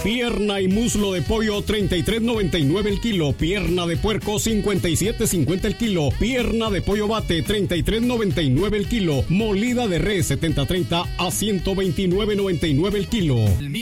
Pierna y muslo de pollo 33.99 el kilo. Pierna de puerco 57.50 el kilo. Pierna de pollo bate 33.99 el kilo. Molida de res 70-30 a 129.99 el kilo.